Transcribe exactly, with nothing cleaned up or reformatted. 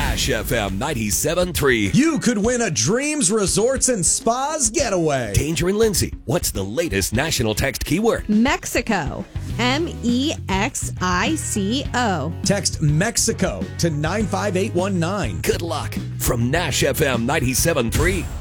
Nash F M ninety-seven point three. You could win a Dreams Resorts and Spas getaway. Danger and Lindsay, what's the latest national text keyword? Mexico. M E X I C O. Text Mexico to nine five eight one nine. Good luck from Nash F M ninety-seven point three.